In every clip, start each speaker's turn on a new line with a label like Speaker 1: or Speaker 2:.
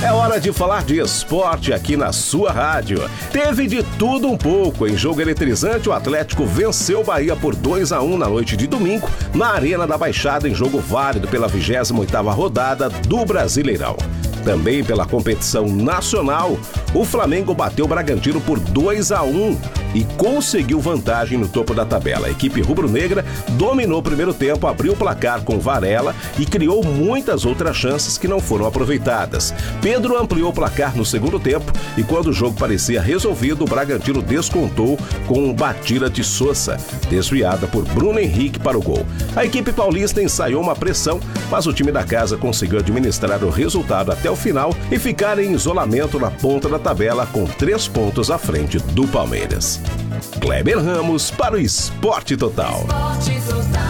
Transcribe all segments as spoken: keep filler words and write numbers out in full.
Speaker 1: É hora de falar de esporte aqui na sua rádio. Teve de tudo um pouco. Em jogo eletrizante, o Atlético venceu o Bahia por dois a um na noite de domingo, na Arena da Baixada, em jogo válido pela vigésima oitava rodada do Brasileirão. Também pela competição nacional, o Flamengo bateu o Bragantino por dois a um e conseguiu vantagem no topo da tabela. A equipe rubro-negra dominou o primeiro tempo, abriu o placar com Varela e criou muitas outras chances que não foram aproveitadas. Pedro ampliou o placar no segundo tempo e quando o jogo parecia resolvido, o Bragantino descontou com batida de Sousa, desviada por Bruno Henrique para o gol. A equipe paulista ensaiou uma pressão, mas o time da casa conseguiu administrar o resultado até o final e ficar em isolamento na ponta da tabela com três pontos à frente do Palmeiras. Kleber Ramos para o Esporte Total.
Speaker 2: Esporte Total.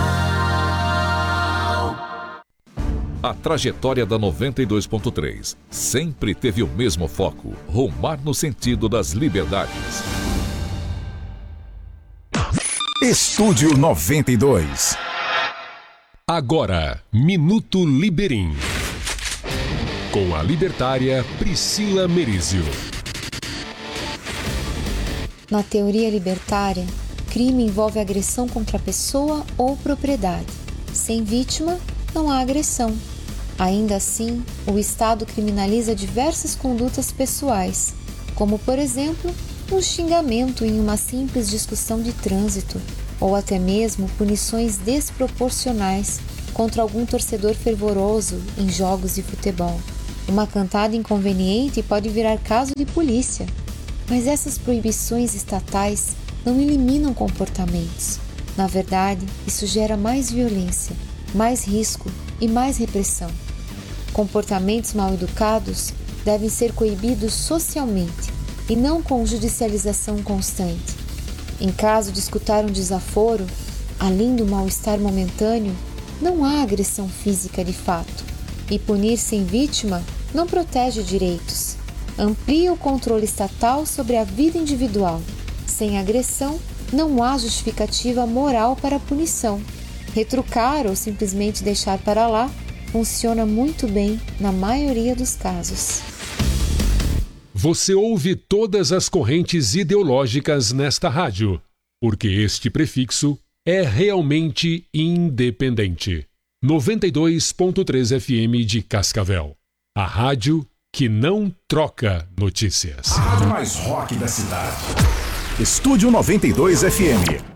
Speaker 3: A trajetória da noventa e dois ponto três sempre teve o mesmo foco: rumar no sentido das liberdades.
Speaker 4: Estúdio noventa e dois.
Speaker 5: Agora, Minuto Liberim. Com a libertária Priscila Merizio.
Speaker 6: Na teoria libertária, crime envolve agressão contra a pessoa ou propriedade. Sem vítima, não há agressão. Ainda assim, o Estado criminaliza diversas condutas pessoais, como, por exemplo, um xingamento em uma simples discussão de trânsito, ou até mesmo punições desproporcionais contra algum torcedor fervoroso em jogos de futebol. Uma cantada inconveniente pode virar caso de polícia, mas essas proibições estatais não eliminam comportamentos. Na verdade, isso gera mais violência, mais risco e mais repressão. Comportamentos mal educados devem ser coibidos socialmente e não com judicialização constante. Em caso de escutar um desaforo, além do mal-estar momentâneo, não há agressão física de fato. E punir sem vítima não protege direitos. Amplia o controle estatal sobre a vida individual. Sem agressão, não há justificativa moral para a punição. Retrucar ou simplesmente deixar para lá funciona muito bem na maioria dos casos.
Speaker 5: Você ouve todas as correntes ideológicas nesta rádio, porque este prefixo é realmente independente. noventa e dois ponto três F M de Cascavel. A rádio que não troca notícias.
Speaker 4: A rádio mais rock da cidade. Estúdio noventa e dois F M.